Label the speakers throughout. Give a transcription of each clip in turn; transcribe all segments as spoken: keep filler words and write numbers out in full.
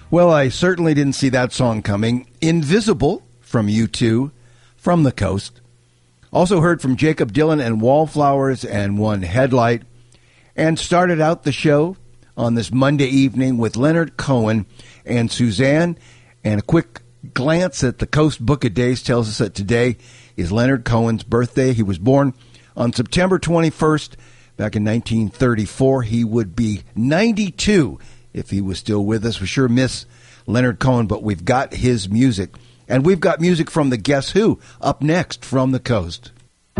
Speaker 1: Well, I certainly didn't see that song coming. Invisible from U two, From the Coast. Also heard from Jacob Dylan and Wallflowers and One Headlight. And started out the show on this Monday evening with Leonard Cohen and Suzanne. And a quick glance at the Coast Book of Days tells us that today is Leonard Cohen's birthday. He was born on September twenty-first, back in nineteen thirty-four. He would be ninety-two if he was still with us. We sure miss Leonard Cohen, but we've got his music. And we've got music from the Guess Who up next from the Coast.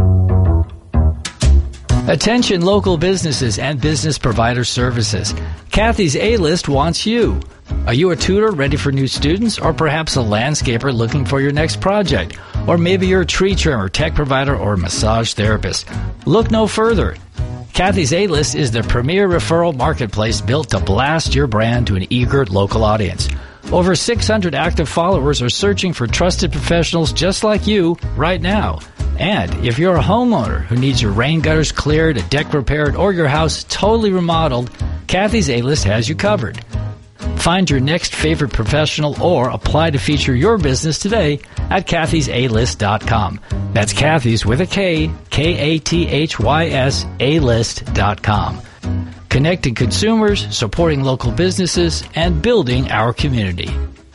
Speaker 2: Attention local businesses and business provider services. Kathy's A-List wants you. Are you a tutor ready for new students, or perhaps a landscaper looking for your next project? Or maybe you're a tree trimmer, tech provider, or massage therapist. Look no further. Kathy's A-List is the premier referral marketplace built to blast your brand to an eager local audience. Over six hundred active followers are searching for trusted professionals just like you right now. And if you're a homeowner who needs your rain gutters cleared, a deck repaired, or your house totally remodeled, Kathy's A-List has you covered. Find your next favorite professional or apply to feature your business today at Kathy's A List dot com. That's Kathy's with a K, K A T H Y S, A List dot com. Connecting consumers, supporting local businesses, and building our community.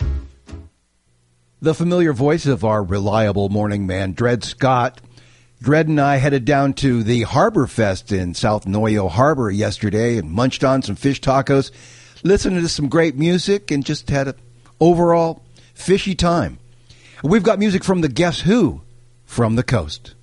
Speaker 1: The familiar voice of our reliable morning man, Dred Scott. Dred and I headed down to the Harbor Fest in South Noyo Harbor yesterday and munched on some fish tacos, listened to some great music, and just had an overall fishy time. We've got music from the Guess Who from the Coast.